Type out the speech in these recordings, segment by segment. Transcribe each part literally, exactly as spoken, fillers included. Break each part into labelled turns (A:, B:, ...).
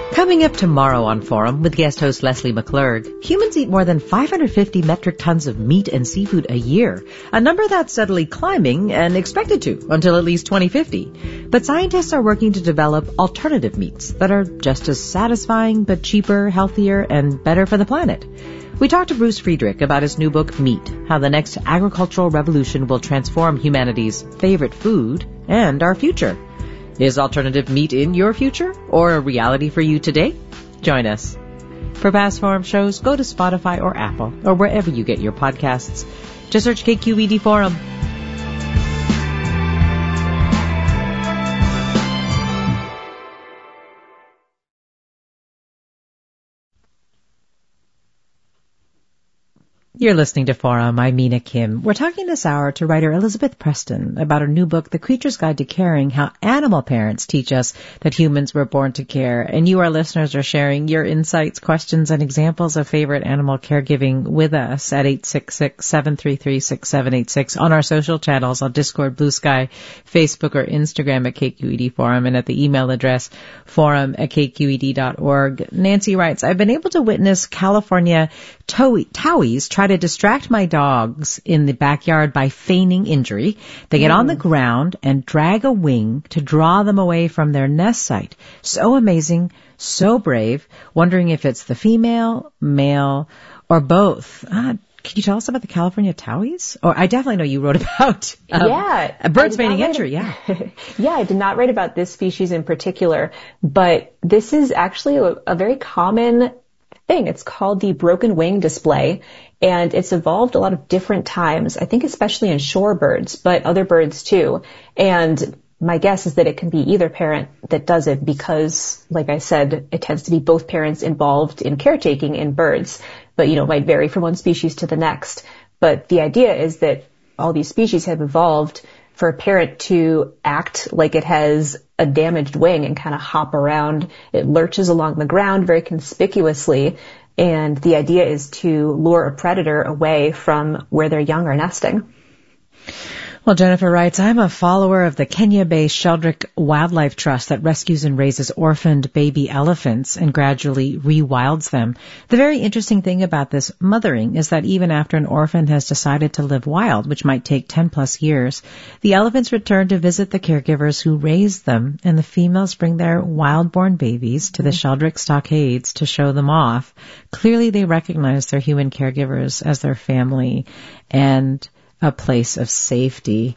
A: Coming up tomorrow on Forum with guest host Leslie McClurg, humans eat more than five hundred fifty metric tons of meat and seafood a year, a number that's steadily climbing and expected to until at least twenty fifty. But scientists are working to develop alternative meats that are just as satisfying but cheaper, healthier, and better for the planet. We talked to Bruce Friedrich about his new book, Meat, how the next agricultural revolution will transform humanity's favorite food and our future. Is alternative meat in your future or a reality for you today? Join us. For past Forum shows, go to Spotify or Apple or wherever you get your podcasts. Just search K Q E D Forum. You're listening to Forum. I'm Mina Kim. We're talking this hour to writer Elizabeth Preston about her new book, The Creature's Guide to Caring, How Animal Parents Teach Us That Humans Were Born to Care. And you, our listeners, are sharing your insights, questions, and examples of favorite animal caregiving with us at eight six six, seven three three, six seven eight six on our social channels on Discord, Blue Sky, Facebook, or Instagram at K Q E D Forum, and at the email address forum at k q e d dot org. Nancy writes, I've been able to witness California Towies try to distract my dogs in the backyard by feigning injury. They get mm. on the ground and drag a wing to draw them away from their nest site. So amazing, so brave, wondering if it's the female, male, or both. Uh, can you tell us about the California Towies? Or I definitely know you wrote about um,
B: yeah,
A: a bird's feigning injury.
B: A,
A: yeah.
B: yeah, I did not write about this species in particular, but this is actually a, a very common thing. It's called the broken wing display, and it's evolved a lot of different times, I think especially in shorebirds, but other birds too. And my guess is that it can be either parent that does it because, like I said, it tends to be both parents involved in caretaking in birds, but, you know, it might vary from one species to the next. But the idea is that all these species have evolved for a parent to act like it has a damaged wing and kind of hop around. It lurches along the ground very conspicuously, and the idea is to lure a predator away from where their young are nesting.
A: Well, Jennifer writes, I'm a follower of the Kenya-based Sheldrick Wildlife Trust that rescues and raises orphaned baby elephants and gradually rewilds them. The very interesting thing about this mothering is that even after an orphan has decided to live wild, which might take ten plus years, the elephants return to visit the caregivers who raised them, and the females bring their wild-born babies to the Sheldrick stockades to show them off. Clearly, they recognize their human caregivers as their family and a place of safety.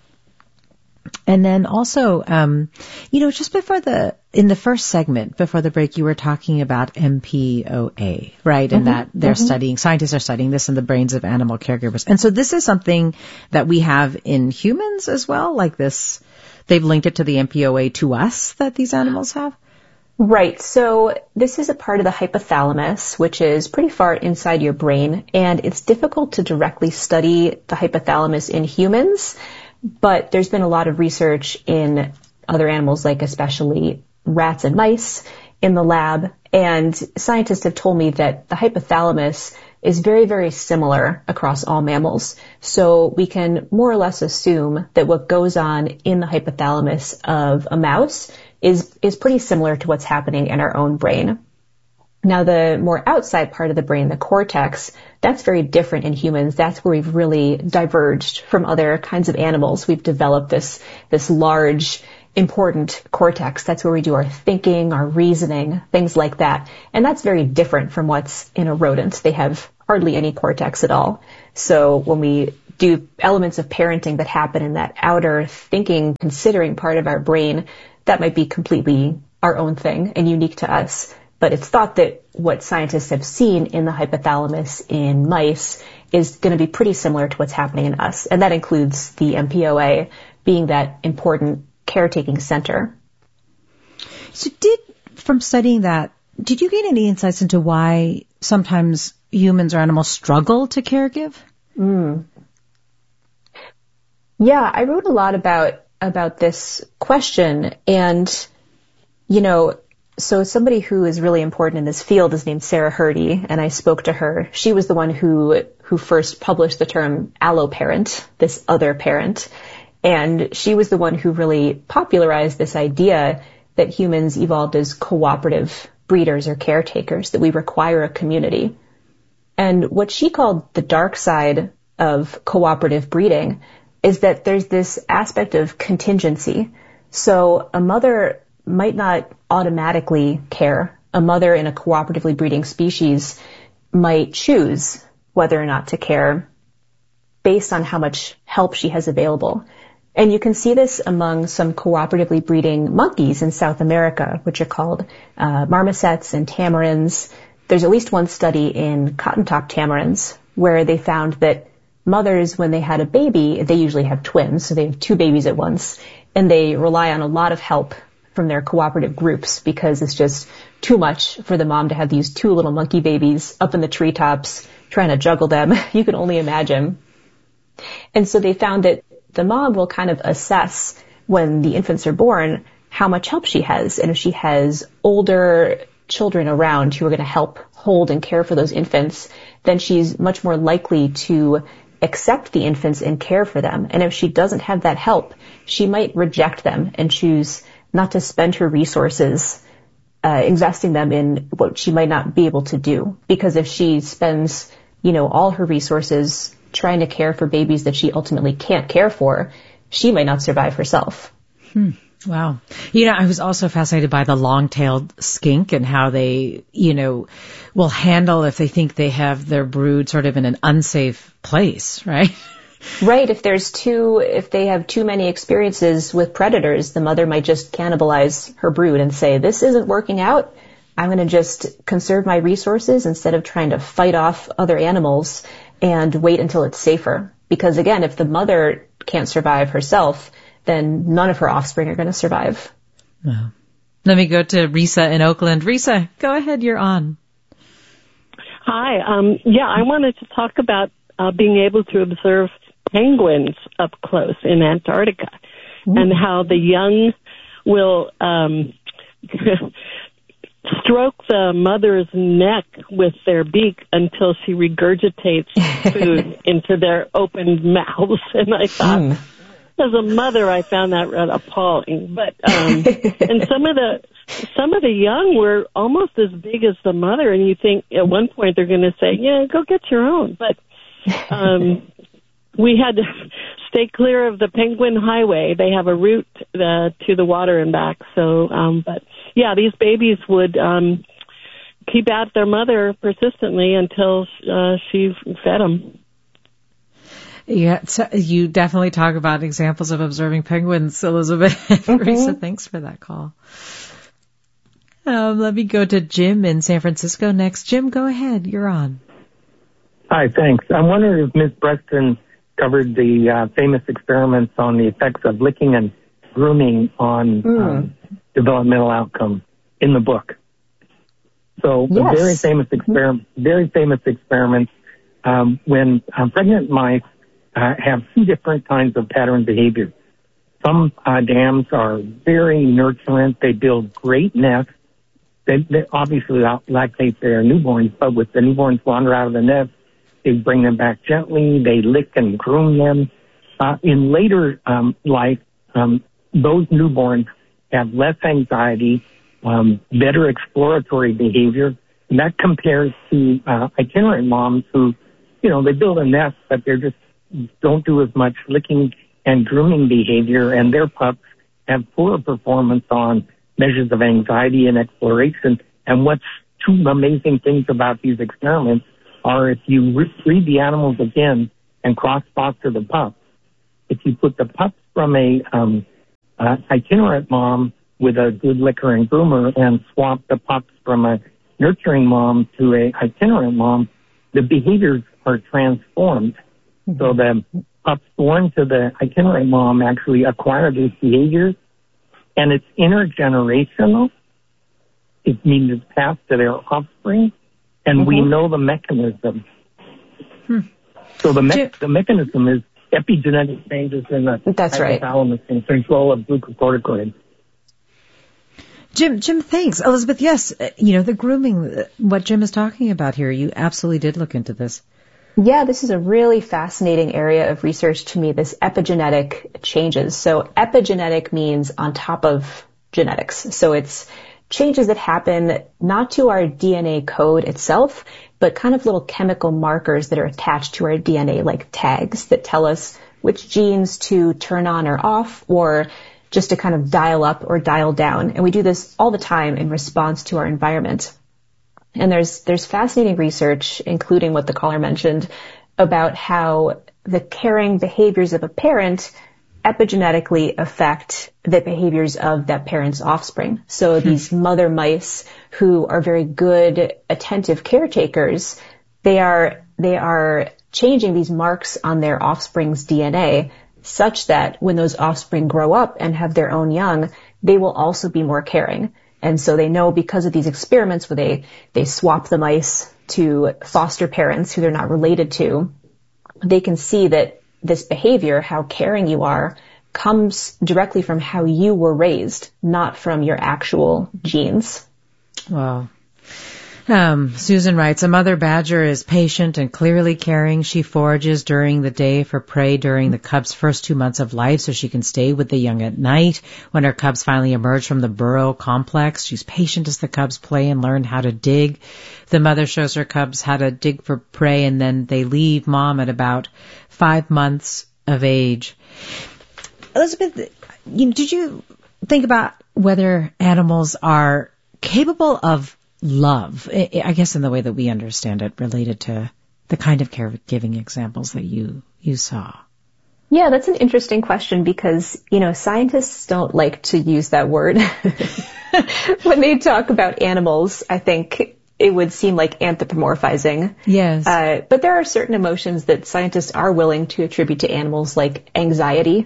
A: And then also, um, you know, just before the, in the first segment, before the break, you were talking about M P O A, right? And mm-hmm. that they're mm-hmm. studying, scientists are studying this in the brains of animal caregivers. And so this is something that we have in humans as well, like this, they've linked it to the M P O A to us that these animals have?
B: Right. So this is a part of the hypothalamus, which is pretty far inside your brain, and it's difficult to directly study the hypothalamus in humans, but there's been a lot of research in other animals, like especially rats and mice in the lab, and scientists have told me that the hypothalamus is very, very similar across all mammals. So we can more or less assume that what goes on in the hypothalamus of a mouse is, is pretty similar to what's happening in our own brain. Now, the more outside part of the brain, the cortex, that's very different in humans. That's where we've really diverged from other kinds of animals. We've developed this, this large, important cortex. That's where we do our thinking, our reasoning, things like that. And that's very different from what's in a rodent. They have hardly any cortex at all. So when we do elements of parenting that happen in that outer thinking, considering part of our brain, that might be completely our own thing and unique to us. But it's thought that what scientists have seen in the hypothalamus in mice is going to be pretty similar to what's happening in us. And that includes the M P O A being that important caretaking center.
A: So did, from studying that, did you gain any insights into why sometimes humans or animals struggle to caregive?
B: Mm. Yeah, I wrote a lot about about this question, and, you know, so somebody who is really important in this field is named Sarah Hrdy, and I spoke to her. She was the one who who first published the term alloparent, this other parent, and she was the one who really popularized this idea that humans evolved as cooperative breeders or caretakers, that we require a community. And what she called the dark side of cooperative breeding is that there's this aspect of contingency. So a mother might not automatically care. A mother in a cooperatively breeding species might choose whether or not to care based on how much help she has available. And you can see this among some cooperatively breeding monkeys in South America, which are called uh, marmosets and tamarins. There's at least one study in cotton-top tamarins where they found that mothers, when they had a baby, they usually have twins, so they have two babies at once, and they rely on a lot of help from their cooperative groups because it's just too much for the mom to have these two little monkey babies up in the treetops trying to juggle them. You can only imagine. And so they found that the mom will kind of assess when the infants are born how much help she has. And if she has older children around who are going to help hold and care for those infants, then she's much more likely to accept the infants and care for them. And if she doesn't have that help, she might reject them and choose not to spend her resources uh, investing them in what she might not be able to do. Because if she spends, you know, all her resources trying to care for babies that she ultimately can't care for, she might not survive herself.
A: Hmm. Wow. You know, I was also fascinated by the long-tailed skink and how they, you know, will handle if they think they have their brood sort of in an unsafe place, right?
B: Right. If there's too, if they have too many experiences with predators, the mother might just cannibalize her brood and say, this isn't working out. I'm going to just conserve my resources instead of trying to fight off other animals and wait until it's safer. Because again, if the mother can't survive herself, then none of her offspring are going to survive.
A: Wow. Let me go to Risa in Oakland. Risa, go ahead. You're on.
C: Hi. Um, yeah, I wanted to talk about uh, being able to observe penguins up close in Antarctica. Ooh. And how the young will um, stroke the mother's neck with their beak until she regurgitates food into their opened mouths. And I thought, mm. as a mother, I found that rather appalling. But um, and some of the some of the young were almost as big as the mother, and you think at one point they're going to say, "Yeah, go get your own." But um, we had to stay clear of the Penguin Highway. They have a route uh, to the water and back. So, um, but yeah, these babies would um, keep at their mother persistently until uh, she fed them.
A: Yeah, so you definitely talk about examples of observing penguins, Elizabeth. Mm-hmm. Risa, thanks for that call. Um, let me go to Jim in San Francisco next. Jim, go ahead. You're on.
D: Hi, thanks. I'm wondering if Miz Preston covered the uh, famous experiments on the effects of licking and grooming on mm. um, developmental outcome in the book. So, yes. a very famous experiment, very famous experiments um, when um, pregnant mice Uh, have two different kinds of pattern behavior. Some uh, dams are very nurturant. They build great nests. They, they obviously lactate their newborns, but with the newborns wander out of the nest, they bring them back gently. They lick and groom them. Uh, in later um, life, um, those newborns have less anxiety, um, better exploratory behavior, and that compares to uh, itinerant moms who, you know, they build a nest, but they're just don't do as much licking and grooming behavior, and their pups have poorer performance on measures of anxiety and exploration. And what's two amazing things about these experiments are if you re- read the animals again and cross-foster the pups, if you put the pups from a um, uh, itinerant mom with a good licker and groomer and swap the pups from a nurturing mom to a itinerant mom, the behaviors are transformed. So the pups born to the itinerant mom actually acquire these behaviors, and it's intergenerational. It means it's passed to their offspring, and mm-hmm. we know the mechanism. Hmm. So the me- the mechanism is epigenetic changes in the
B: That's
D: hypothalamus right. and control of glucocorticoids.
A: Jim, Jim, thanks. Elizabeth, yes, you know, the grooming, what Jim is talking about here, you absolutely did look into this.
B: Yeah, this is a really fascinating area of research to me, this epigenetic changes. So epigenetic means on top of genetics. So it's changes that happen not to our D N A code itself, but kind of little chemical markers that are attached to our D N A, like tags that tell us which genes to turn on or off, or just to kind of dial up or dial down. And we do this all the time in response to our environment. And there's there's fascinating research, including what the caller mentioned, about how the caring behaviors of a parent epigenetically affect the behaviors of that parent's offspring. So hmm. these mother mice who are very good, attentive caretakers, they are they are changing these marks on their offspring's D N A such that when those offspring grow up and have their own young, they will also be more caring. And so they know, because of these experiments where they, they swap the mice to foster parents who they're not related to, they can see that this behavior, how caring you are, comes directly from how you were raised, not from your actual genes.
A: Wow. Um, Susan writes, a mother badger is patient and clearly caring. She forages during the day for prey during the cub's first two months of life so she can stay with the young at night. When her cubs finally emerge from the burrow complex, she's patient as the cubs play and learn how to dig. The mother shows her cubs how to dig for prey, and then they leave mom at about five months of age. Elizabeth, you know, did you think about whether animals are capable of love, I guess in the way that we understand it, related to the kind of caregiving examples that you, you saw?
B: Yeah, that's an interesting question because, you know, scientists don't like to use that word. When they talk about animals, I think it would seem like anthropomorphizing.
A: Yes.
B: Uh, but there are certain emotions that scientists are willing to attribute to animals, like anxiety.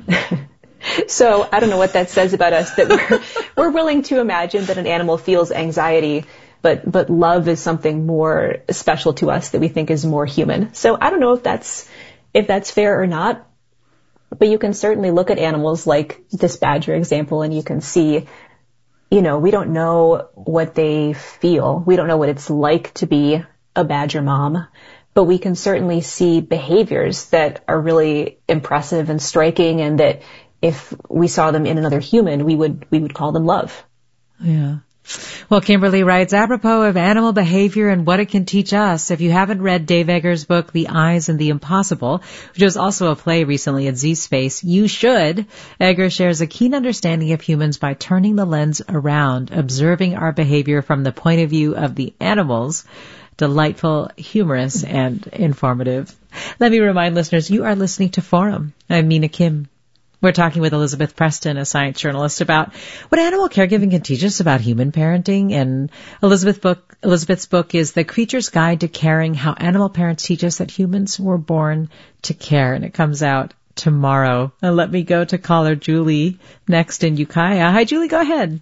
B: So I don't know what that says about us, that we're, we're willing to imagine that an animal feels anxiety. But, but love is something more special to us that we think is more human. So I don't know if that's, if that's fair or not, but you can certainly look at animals like this badger example and you can see, you know, we don't know what they feel. We don't know what it's like to be a badger mom, but we can certainly see behaviors that are really impressive and striking, and that if we saw them in another human, we would, we would call them love.
A: Yeah. Well, Kimberly writes, apropos of animal behavior and what it can teach us, if you haven't read Dave Eggers' book, The Eyes and the Impossible, which was also a play recently at Z Space, you should. Eggers shares a keen understanding of humans by turning the lens around, observing our behavior from the point of view of the animals. Delightful, humorous, and informative. Let me remind listeners, you are listening to Forum. I'm Mina Kim. We're talking with Elizabeth Preston, a science journalist, about what animal caregiving can teach us about human parenting. And Elizabeth's book, Elizabeth's book is The Creature's Guide to Caring, How Animal Parents Teach Us That Humans Were Born to Care. And it comes out tomorrow. And let me go to caller Julie next in Ukiah. Hi, Julie, go ahead.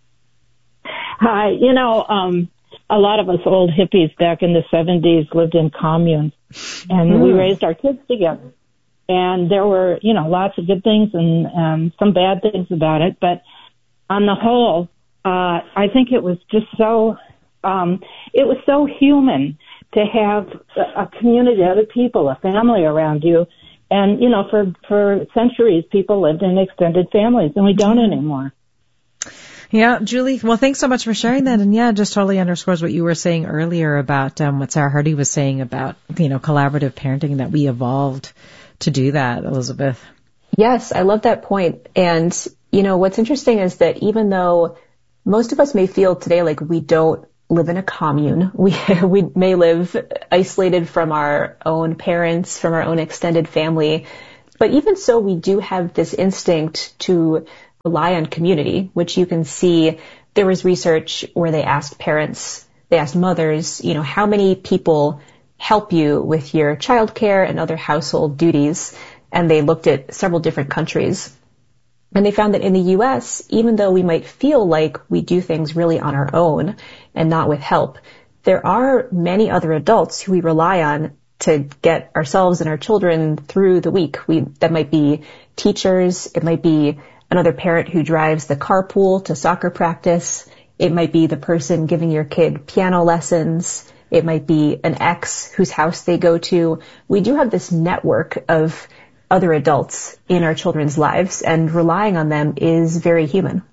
E: Hi. You know, um, a lot of us old hippies back in the seventies lived in communes, and mm. we raised our kids together. And there were, you know, lots of good things and um, some bad things about it. But on the whole, uh, I think it was just so, um, it was so human to have a, a community, other people, a family around you. And, you know, for, for centuries, people lived in extended families, and we don't anymore.
A: Yeah, Julie, well, thanks so much for sharing that. And yeah, it just totally underscores what you were saying earlier about um, what Sarah Hardy was saying about, you know, collaborative parenting, that we evolved to do that, Elizabeth.
B: Yes, I love that point. And, you know, what's interesting is that even though most of us may feel today like we don't live in a commune, we we may live isolated from our own parents, from our own extended family, but even so, we do have this instinct to rely on community, which you can see. There was research where they asked parents, they asked mothers, you know, how many people help you with your childcare and other household duties, and they looked at several different countries. And they found that in the U S, even though we might feel like we do things really on our own and not with help, there are many other adults who we rely on to get ourselves and our children through the week. We, that might be teachers, it might be another parent who drives the carpool to soccer practice, it might be the person giving your kid piano lessons, it might be an ex whose house they go to. We do have this network of other adults in our children's lives, and relying on them is very human.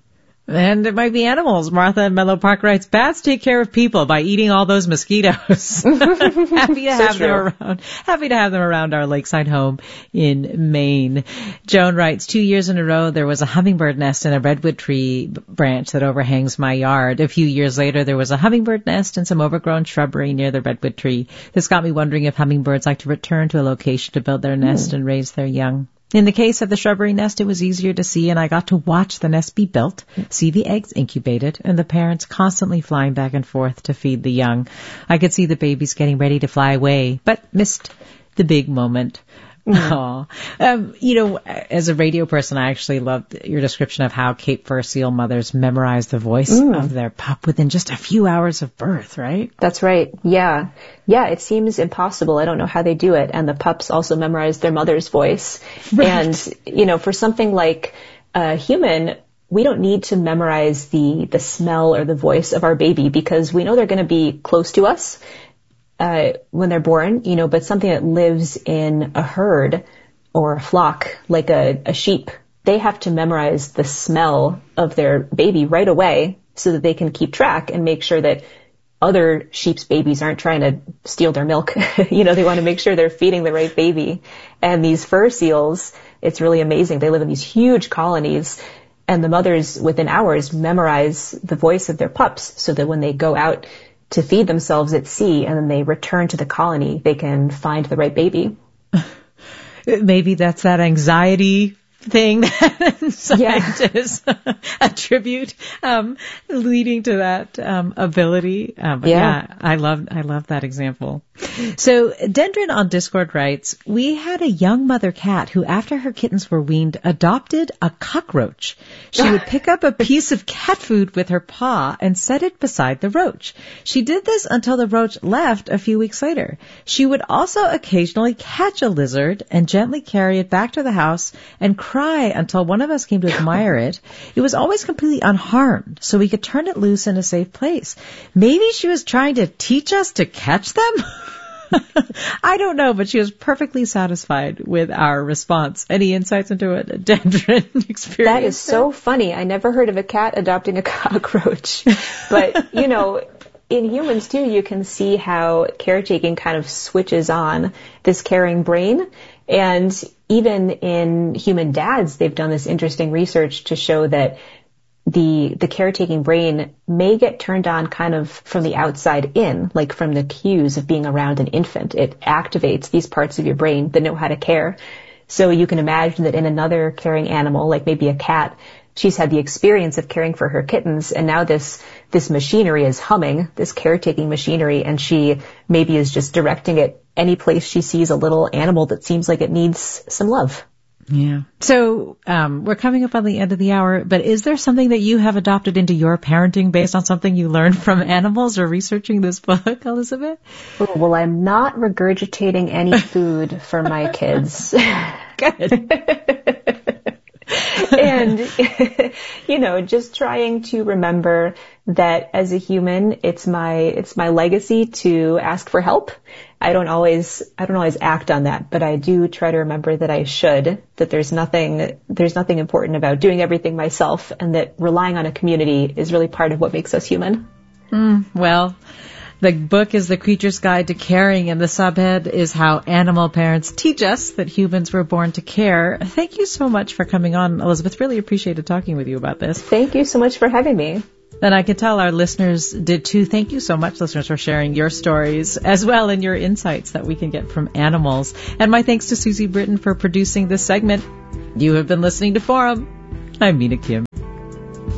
A: And it might be animals. Martha in Menlo Park writes, bats take care of people by eating all those mosquitoes. Happy to have so them around. Happy to have them around our lakeside home in Maine. Joan writes, two years in a row there was a hummingbird nest in a redwood tree branch that overhangs my yard. A few years later there was a hummingbird nest in some overgrown shrubbery near the redwood tree. This got me wondering if hummingbirds like to return to a location to build their nest mm. and raise their young. In the case of the shrubbery nest, it was easier to see, and I got to watch the nest be built, see the eggs incubated, and the parents constantly flying back and forth to feed the young. I could see the babies getting ready to fly away, but missed the big moment. Oh, um, you know, as a radio person, I actually loved your description of how Cape fur seal mothers memorize the voice mm. of their pup within just a few hours of birth, right?
B: That's right. Yeah. Yeah, it seems impossible. I don't know how they do it. And the pups also memorize their mother's voice. Right. And, you know, for something like a human, we don't need to memorize the, the smell or the voice of our baby because we know they're going to be close to us. Uh, when they're born, you know, but something that lives in a herd or a flock, like a, a sheep, they have to memorize the smell of their baby right away so that they can keep track and make sure that other sheep's babies aren't trying to steal their milk. You know, they want to make sure they're feeding the right baby. And these fur seals, it's really amazing. They live in these huge colonies, and the mothers within hours memorize the voice of their pups so that when they go out to feed themselves at sea and then they return to the colony, they can find the right baby.
A: Maybe that's that anxiety thing that scientists yeah. attribute, um, leading to that, um, ability. Um, yeah. yeah, I love, I love that example. So Dendron on Discord writes, we had a young mother cat who, after her kittens were weaned, adopted a cockroach. She would pick up a piece of cat food with her paw and set it beside the roach. She did this until the roach left a few weeks later. She would also occasionally catch a lizard and gently carry it back to the house and cry until one of us came to admire it. It was always completely unharmed, so we could turn it loose in a safe place. Maybe she was trying to teach us to catch them? I don't know, but she was perfectly satisfied with our response. Any insights into a Dendron experience?
B: That is so funny. I never heard of a cat adopting a cockroach. But, you know, in humans, too, you can see how caretaking kind of switches on this caring brain. And even in human dads, they've done this interesting research to show that the the caretaking brain may get turned on kind of from the outside in, like from the cues of being around an infant. It activates these parts of your brain that know how to care. So you can imagine that in another caring animal, like maybe a cat, she's had the experience of caring for her kittens, and now this this machinery is humming, this caretaking machinery, and she maybe is just directing it any place she sees a little animal that seems like it needs some love.
A: Yeah. So um, we're coming up on the end of the hour, but is there something that you have adopted into your parenting based on something you learned from animals or researching this book, Elizabeth?
B: Oh, well, I'm not regurgitating any food for my kids.
A: Good.
B: And, you know, just trying to remember that as a human, it's my, it's my legacy to ask for help. I don't always, I don't always act on that, but I do try to remember that I should, that there's nothing, there's nothing important about doing everything myself, and that relying on a community is really part of what makes us human.
A: Mm, well, the book is The Creature's Guide to Caring, and the subhead is How Animal Parents Teach Us That Humans Were Born to Care. Thank you so much for coming on, Elizabeth. Really appreciated talking with you about this.
B: Thank you so much for having me.
A: And I can tell our listeners did too. Thank you so much, listeners, for sharing your stories as well and your insights that we can get from animals. And my thanks to Susie Britton for producing this segment. You have been listening to Forum. I'm Mina Kim.